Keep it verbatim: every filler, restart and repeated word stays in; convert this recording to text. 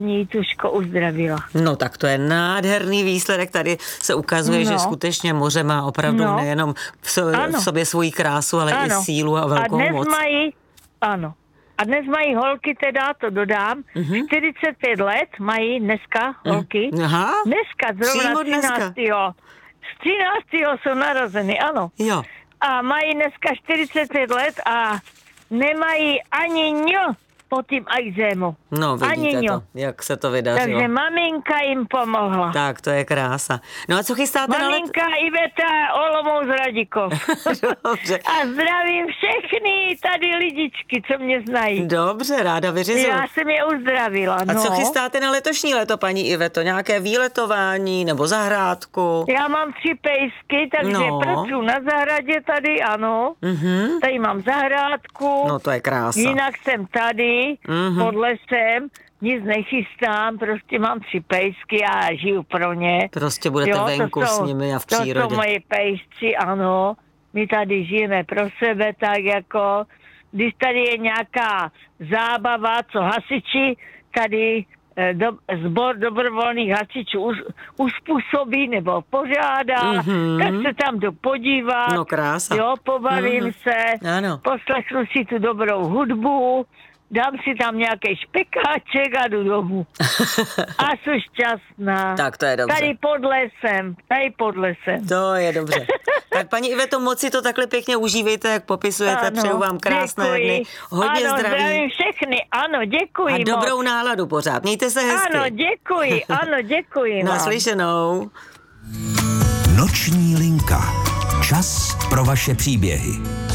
ní tuško uzdravila. No tak to je nádherný výsledek. Tady se ukazuje, no. že skutečně moře má opravdu no. nejenom v, so, v sobě svoji krásu, ale ano. i sílu a velkou a dnes moc. Mají, ano. A dnes mají holky, teda to dodám, mm-hmm. čtyřicet pět let mají dneska holky. Aha. Dneska, zrovna třináctého Z třináctého jsou narozeny, ano. Jo. A mají dneska čtyřicet pět let a nemají ani ňo po tím exému. No, vidíte to, jak se to vydařilo. Takže maminka jim pomohla. Tak, to je krása. No a co chystáte maminka, na let? Maminka Iveta Olomouc Radikov. Dobře. A zdravím všechny tady lidičky, co mě znají. Dobře, ráda vyřizuju. Já jsem je uzdravila, no. A co chystáte na letošní léto, paní Iveto? Nějaké výletování nebo zahrádku? Já mám tři pejsky, takže no. pracuji na zahradě tady, ano. Mm-hmm. Tady mám zahrádku. No to je krása. Jinak jsem tady. Mm-hmm. Pod lesem, nic nechystám, prostě mám tři pejsky a žiju pro ně. Prostě budete jo, venku jsou, s nimi a v přírodě. To jsou moje pejsci, ano. My tady žijeme pro sebe, tak jako, když tady je nějaká zábava, co hasiči tady do, sbor dobrovolných hasičů us, uspůsobí nebo pořádá, mm-hmm. tak se tam jdu podívat. No krása. Jo, pobavím mm-hmm. se, ano. poslechnu si tu dobrou hudbu, dám si tam nějaký špekáček a jdu domů. A jsem šťastná. Tak to je dobře. Tady pod lesem, tady pod lesem. To je dobře. Tak paní Iveto, moc si to takhle pěkně užívejte, jak popisujete. Ano, přeju vám krásné děkuji. dny. Hodně ano, zdraví. zdravím všechny, ano, děkuji. A dobrou moc. náladu pořád. Mějte se hezky. Ano, děkuji, ano, děkuji. Naslyšenou. Noční linka. Čas pro vaše příběhy.